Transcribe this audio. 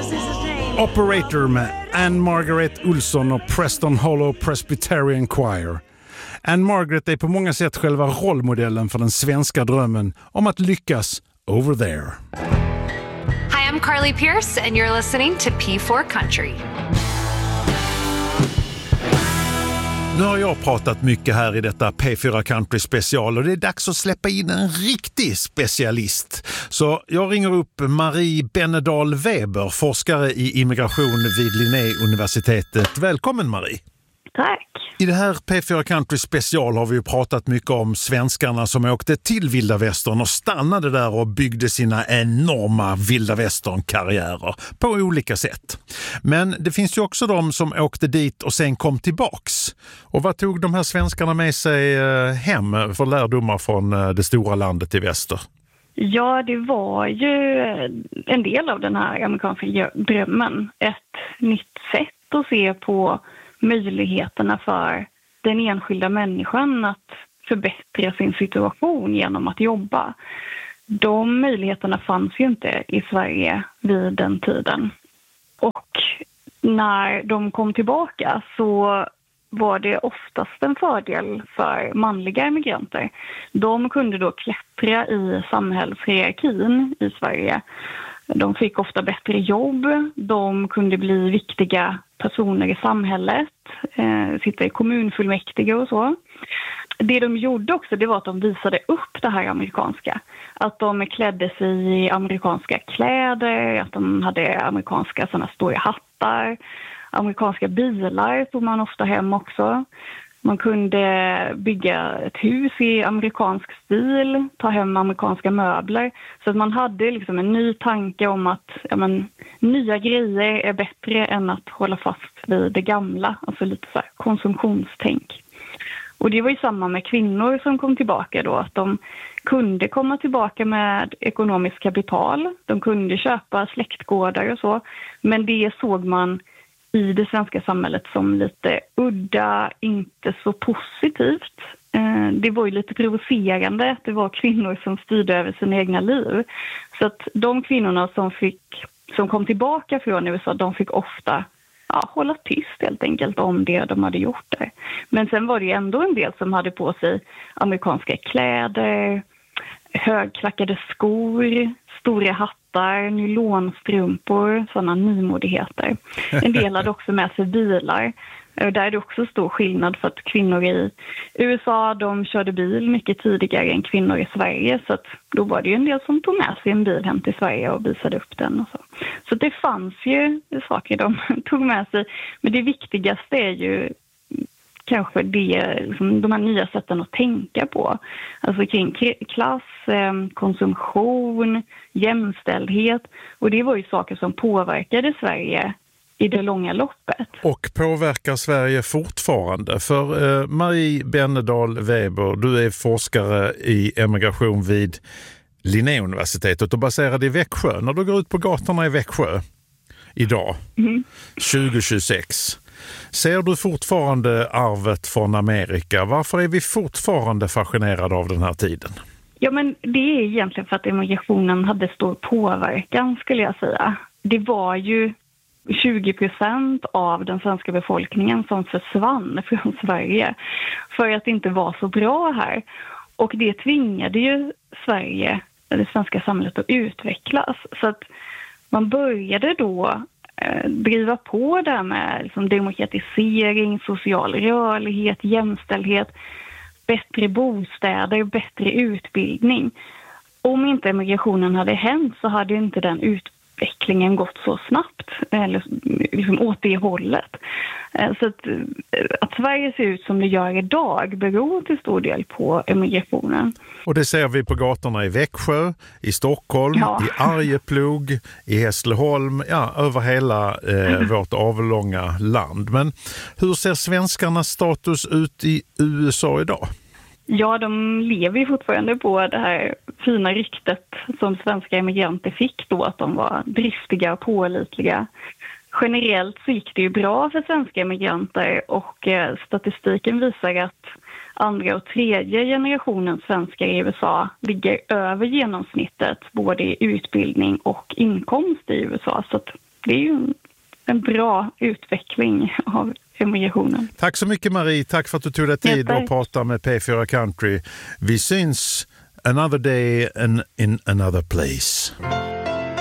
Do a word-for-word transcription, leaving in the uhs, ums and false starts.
Operator med Anne Margaret Olsson och Preston Hollow Presbyterian Choir. Anne Margaret är på många sätt själva rollmodellen för den svenska drömmen om att lyckas over there. Hi, I'm Carly Pierce and you're listening to P four Country. Nu har jag pratat mycket här i detta P fyra Country special och det är dags att släppa in en riktig specialist. Så jag ringer upp Marie Benedal Weber, forskare i immigration vid Linnéuniversitetet. Välkommen Marie! Tack! I det här P fyra Country special har vi ju pratat mycket om svenskarna som åkte till Vilda Västern och stannade där och byggde sina enorma Vilda Västern-karriärer på olika sätt. Men det finns ju också de som åkte dit och sen kom tillbaks. Och vad tog de här svenskarna med sig hem för lärdomar från det stora landet i väster? Ja, det var ju en del av den här amerikanska drömmen. Ett nytt sätt att se på möjligheterna för den enskilda människan att förbättra sin situation genom att jobba. De möjligheterna fanns ju inte i Sverige vid den tiden. Och när de kom tillbaka så var det oftast en fördel för manliga immigranter. De kunde då klättra i samhällshierarkin i Sverige. De fick ofta bättre jobb, de kunde bli viktiga personer i samhället, eh, sitta i kommunfullmäktige och så. Det de gjorde också, det var att de visade upp det här amerikanska. Att de klädde sig i amerikanska kläder, att de hade amerikanska sådana stora hattar, amerikanska bilar tog man ofta hem också. Man kunde bygga ett hus i amerikansk stil, ta hem amerikanska möbler. Så att man hade liksom en ny tanke om att ja, men, nya grejer är bättre än att hålla fast vid det gamla. Alltså lite så här konsumtionstänk. Och det var ju samma med kvinnor som kom tillbaka då. Att de kunde komma tillbaka med ekonomiskt kapital. De kunde köpa släktgårdar och så. Men det såg man i det svenska samhället som lite udda, inte så positivt. Det var ju lite provocerande att det var kvinnor som styrde över sina egna liv. Så att de kvinnorna som, fick, som kom tillbaka från U S A, de fick ofta ja, hålla tyst helt enkelt om det de hade gjort där. Men sen var det ju ändå en del som hade på sig amerikanska kläder, högklackade skor, stora hattar, nylonstrumpor, sådana nymodigheter. En del hade också med sig bilar. Där är det också stor skillnad för att kvinnor i U S A de körde bil mycket tidigare än kvinnor i Sverige. Så att då var det ju en del som tog med sig en bil hem till Sverige och visade upp den. Och så så det fanns ju saker de tog med sig. Men det viktigaste är ju kanske det, liksom, de här nya sätten att tänka på. Alltså kring klass, konsumtion, jämställdhet. Och det var ju saker som påverkade Sverige i det långa loppet. Och påverkar Sverige fortfarande? För eh, Marie Benedal Weber, du är forskare i emigration vid Linnéuniversitetet och baserad i Växjö. När du går ut på gatorna i Växjö idag, mm. tjugo tjugosex, ser du fortfarande arvet från Amerika? Varför är vi fortfarande fascinerade av den här tiden? Ja, men det är egentligen för att emigrationen hade stor påverkan, skulle jag säga. Det var ju tjugo procent av den svenska befolkningen som försvann från Sverige för att det inte var så bra här. Och det tvingade ju Sverige, det svenska samhället, att utvecklas. Så att man började då eh, driva på det med liksom, demokratisering, social rörlighet, jämställdhet, bättre bostäder, bättre utbildning. Om inte emigrationen hade hänt så hade inte den utvecklingen gått så snabbt, eller liksom åt det hållet. Så att, att Sverige ser ut som det gör idag beror till stor del på emigrationen. Och det ser vi på gatorna i Växjö, i Stockholm, ja. i Arjeplog, i Hässleholm, ja, över hela eh, vårt avlånga land. Men hur ser svenskarnas status ut i U S A idag? Ja, de lever ju fortfarande på det här fina ryktet som svenska emigranter fick då, att de var driftiga och pålitliga. Generellt så gick det ju bra för svenska emigranter och eh, statistiken visar att andra och tredje generationens svenskar i U S A ligger över genomsnittet både i utbildning och inkomst i U S A. Så att det är ju en bra utveckling av emigrationen. Tack så mycket Marie, tack för att du tog dig tid att prata med P fyra Country. Vi syns another day and in another place.